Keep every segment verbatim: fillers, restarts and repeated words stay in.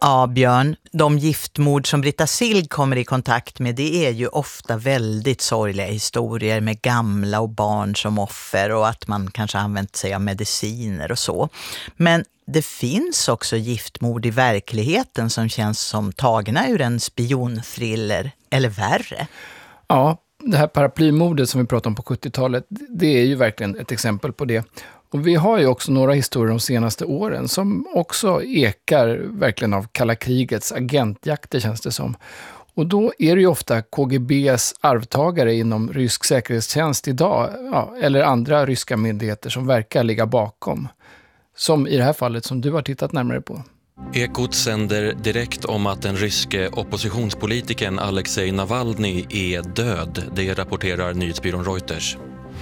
Ja, Björn, de giftmord som Britta Silg kommer i kontakt med, det är ju ofta väldigt sorgliga historier med gamla och barn som offer och att man kanske använt sig av mediciner och så. Men det finns också giftmord i verkligheten som känns som tagna ur en spionthriller, eller värre. Ja, det här paraplymordet som vi pratade om på sjuttiotalet, det är ju verkligen ett exempel på det. Och vi har ju också några historier de senaste åren som också ekar verkligen av kalla krigets agentjakter, känns det som. Och då är det ju ofta K G B:s arvtagare inom rysk säkerhetstjänst idag, ja, eller andra ryska myndigheter som verkar ligga bakom. Som i det här fallet som du har tittat närmare på. Ekot sänder direkt om att den ryske oppositionspolitikern Alexej Navalny är död. Det rapporterar nyhetsbyrån Reuters.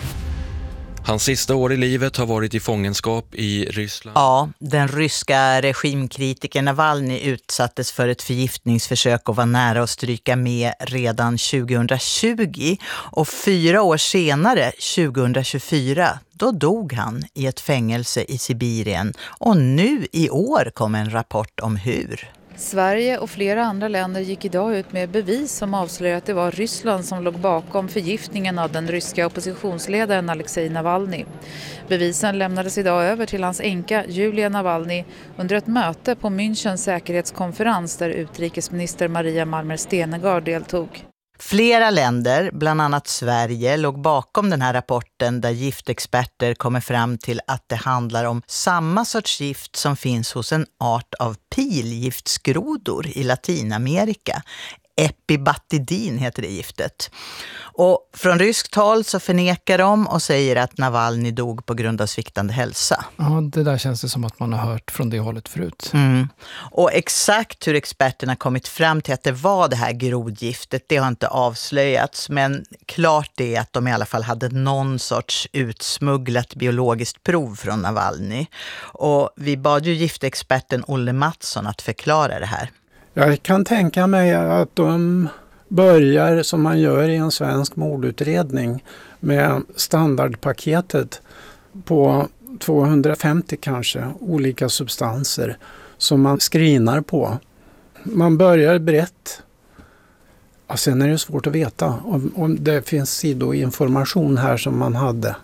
Hans sista år i livet har varit i fångenskap i Ryssland. Ja, den ryska regimkritiken Navalny utsattes för ett förgiftningsförsök och var nära att stryka med redan tjugohundratjugo. Och fyra år senare, tjugohundratjugofyra, då dog han i ett fängelse i Sibirien. Och nu i år kom en rapport om hur. Sverige och flera andra länder gick idag ut med bevis som avslöjar att det var Ryssland som låg bakom förgiftningen av den ryska oppositionsledaren Alexej Navalny. Bevisen lämnades idag över till hans änka Julia Navalny under ett möte på Münchens säkerhetskonferens där utrikesminister Maria Malmer Stenergard deltog. Flera länder, bland annat Sverige, låg bakom den här rapporten där giftexperter kommer fram till att det handlar om samma sorts gift som finns hos en art av pilgiftsgrodor i Latinamerika. Epibatidin heter det giftet. Och från ryskt håll så förnekar de och säger att Navalny dog på grund av sviktande hälsa. Ja, det där känns det som att man har hört från det hållet förut. Mm. Och exakt hur experterna kommit fram till att det var det här grodgiftet, det har inte avslöjats. Men klart är att de i alla fall hade någon sorts utsmugglat biologiskt prov från Navalny. Och vi bad ju giftexperten Olle Mattsson att förklara det här. Jag kan tänka mig att de börjar som man gör i en svensk mordutredning med standardpaketet på tvåhundrafemtio kanske olika substanser som man screenar på. Man börjar brett. Och sen är det svårt att veta om, om det finns sidoinformation här som man hade.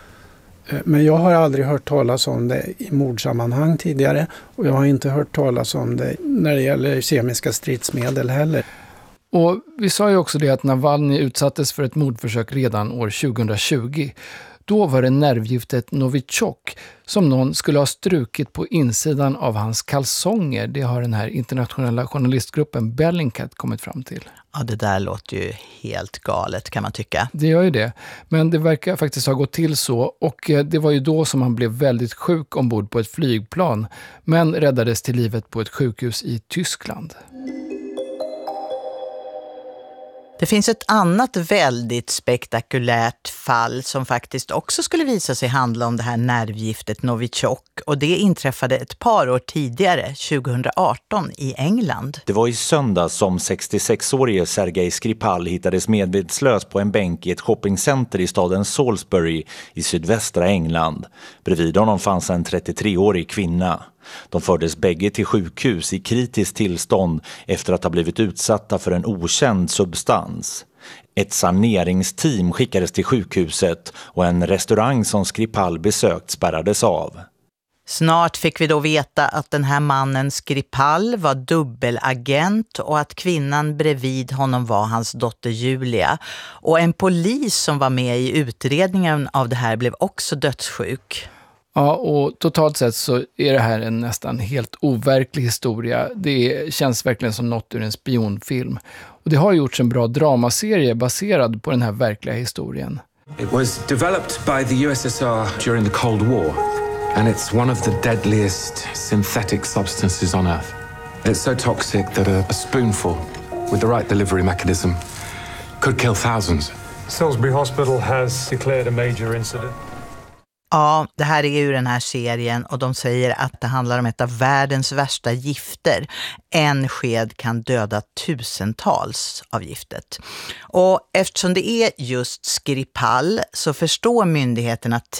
Men jag har aldrig hört talas om det i mordsammanhang tidigare och jag har inte hört talas om det när det gäller kemiska stridsmedel heller. Och vi sa ju också det att Navalny utsattes för ett mordförsök redan år tjugohundratjugo. Då var det nervgiftet Novichok som någon skulle ha strukit på insidan av hans kalsonger. Det har den här internationella journalistgruppen Bellingcat kommit fram till. Ja, det där låter ju helt galet kan man tycka. Det gör ju det. Men det verkar faktiskt ha gått till så. Och det var ju då som han blev väldigt sjuk ombord på ett flygplan. Men räddades till livet på ett sjukhus i Tyskland. Det finns ett annat väldigt spektakulärt fall som faktiskt också skulle visa sig handla om det här nervgiftet Novichok. Och det inträffade ett par år tidigare, tjugohundraarton, i England. Det var i söndag som sextiosexårige Sergej Skripal hittades medvetslös på en bänk i ett shoppingcenter i staden Salisbury i sydvästra England. Bredvid honom fanns en trettiotreårig kvinna. De fördes bägge till sjukhus i kritiskt tillstånd efter att ha blivit utsatta för en okänd substans. Ett saneringsteam skickades till sjukhuset och en restaurang som Skripal besökt spärrades av. Snart fick vi då veta att den här mannen Skripal var dubbelagent och att kvinnan bredvid honom var hans dotter Julia. Och en polis som var med i utredningen av det här blev också dödssjuk. Ja, och totalt sett så är det här en nästan helt overklig historia. Det känns verkligen som något ur en spionfilm. Och det har gjorts en bra dramaserie baserad på den här verkliga historien. It was developed by the U S S R during the Cold War. And it's one of the deadliest synthetic substances on Earth. It's so toxic that a, a spoonful with the right delivery mechanism could kill thousands. Salisbury Hospital has declared a major incident. Ja, det här är ju den här serien och de säger att det handlar om ett av världens värsta gifter. En sked kan döda tusentals av giftet. Och eftersom det är just Skripal så förstår myndigheterna